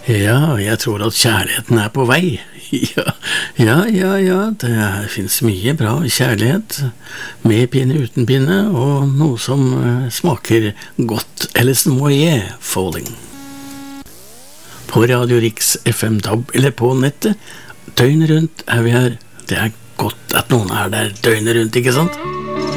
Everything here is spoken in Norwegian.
Ja, jeg tror at kjærligheten på vei. Ja, det finnes mye bra kjærlighet, med pinne, uten pinne, og noe som smaker godt, Alison Moyet, Falling. På Radio Riks FM DAB, eller på nettet, døgnet rundt vi her. Det godt at noen der døgnet rundt, ikke sant?